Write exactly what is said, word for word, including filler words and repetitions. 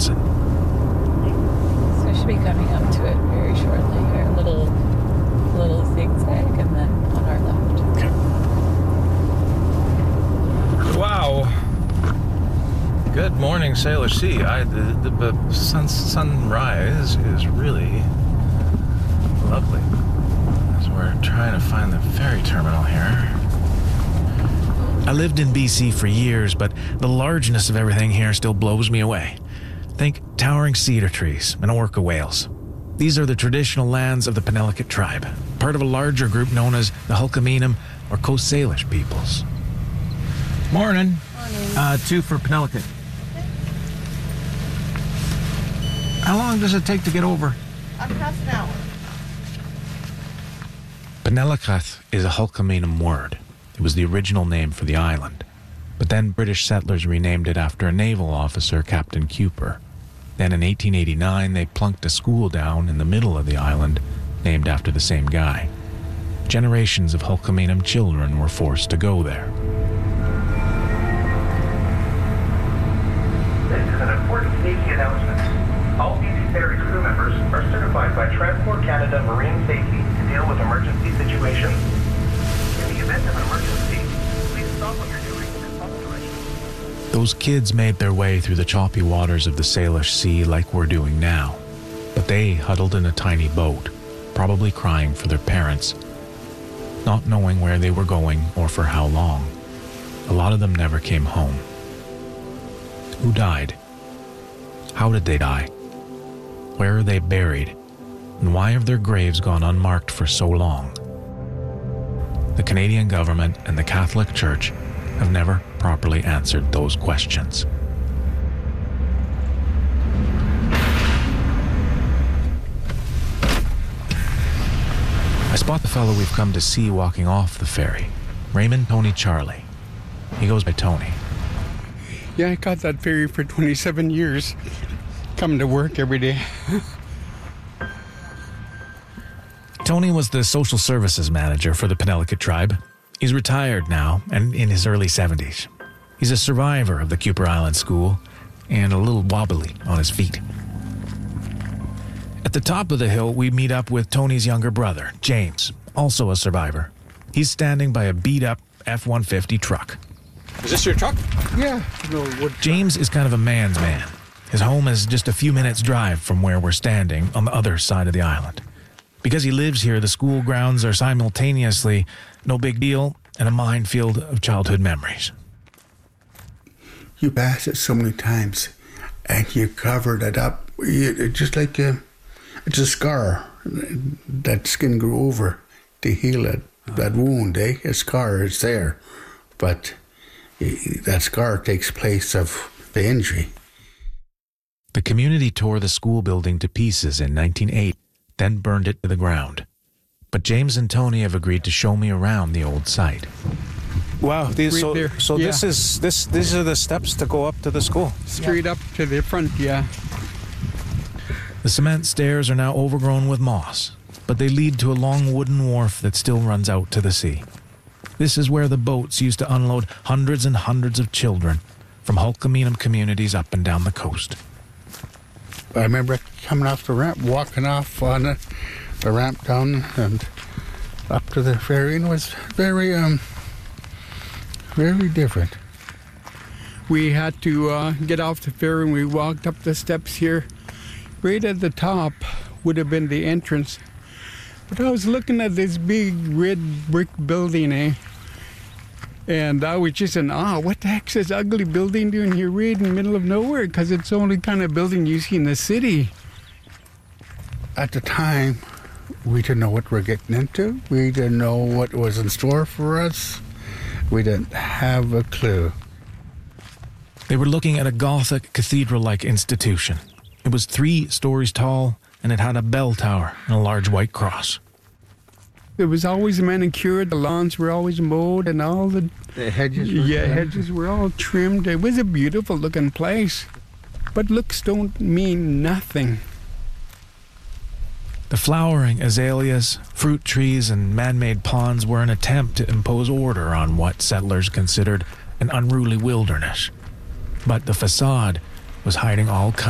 Johnson. So we should be coming up to it very shortly here. A little, little zigzag and then on our left. Okay. Wow. Good morning, Sailor Sea. I, the, the, the sun, sunrise is really lovely. So we're trying to find the ferry terminal here. I lived in B C for years, but the largeness of everything here still blows me away. Think towering cedar trees and orca whales. These are the traditional lands of the Penelakut tribe, part of a larger group known as the Hulkaminam or Coast Salish peoples. Morning. Morning. Uh, two for Penelakut. How long does it take to get over? About half an hour. Penelakut is a Hulkaminam word. It was the original name for the island. But then British settlers renamed it after a naval officer, Captain Cooper. Then in eighteen eighty-nine, they plunked a school down in the middle of the island, named after the same guy. Generations of Hulkaminam children were forced to go there. This is an important safety announcement. All B C Ferries crew members are certified by Transport Canada Marine Safety to deal with emergency situations. In the event of an emergency, please stop what you're doing and follow directions. Those kids made their way through the choppy waters of the Salish Sea like we're doing now. But they huddled in a tiny boat, probably crying for their parents, not knowing where they were going or for how long. A lot of them never came home. Who died? How did they die? Where are they buried? And why have their graves gone unmarked for so long? The Canadian government and the Catholic Church have never properly answered those questions. I spot the fellow we've come to see walking off the ferry, Raymond Tony Charlie. He goes by Tony. Yeah, I got that ferry for twenty-seven years. Coming to work every day. Tony was the social services manager for the Penelakut tribe. He's retired now and in his early seventies. He's a survivor of the Cooper Island School and a little wobbly on his feet. At the top of the hill, we meet up with Tony's younger brother, James, also a survivor. He's standing by a beat-up F one fifty truck. Is this your truck? Yeah. No, what? James is kind of a man's man. His home is just a few minutes' drive from where we're standing on the other side of the island. Because he lives here, the school grounds are simultaneously no big deal and a minefield of childhood memories. You pass it so many times and you covered it up. You, it's just like a, it's a scar. That skin grew over to heal it. That wound, eh? A scar is there. But that scar takes place of the injury. The community tore the school building to pieces in nineteen oh eight, then burned it to the ground. But James and Tony have agreed to show me around the old site. Wow, these, Right so, there. so Yeah. this is this these are the steps to go up to the school. Straight up to the front, yeah. The cement stairs are now overgrown with moss, but they lead to a long wooden wharf that still runs out to the sea. This is where the boats used to unload hundreds and hundreds of children from Hulkaminam communities up and down the coast. I remember coming off the ramp, walking off on the, the ramp down and up to the ferry, and it was very, um, very different. We had to uh, get off the ferry and we walked up the steps here. Right at the top would have been the entrance. But I was looking at this big red brick building, eh? And I was just in awe. What the heck's this ugly building doing here right in the middle of nowhere? Because it's the only kind of building you see in the city. At the time, we didn't know what we're getting into. We didn't know what was in store for us. We didn't have a clue. They were looking at a Gothic cathedral-like institution. It was three stories tall, and it had a bell tower and a large white cross. It was always manicured, the lawns were always mowed, and all the, The hedges were yeah, trimmed. hedges were all trimmed. It was a beautiful looking place. But looks don't mean nothing. The flowering azaleas, fruit trees, and man-made ponds were an attempt to impose order on what settlers considered an unruly wilderness. But the facade was hiding all kinds